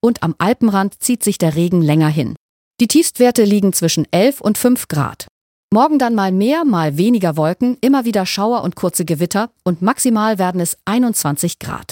und am Alpenrand zieht sich der Regen länger hin. Die Tiefstwerte liegen zwischen 11 und 5 Grad. Morgen dann mal mehr, mal weniger Wolken, immer wieder Schauer und kurze Gewitter und maximal werden es 21 Grad.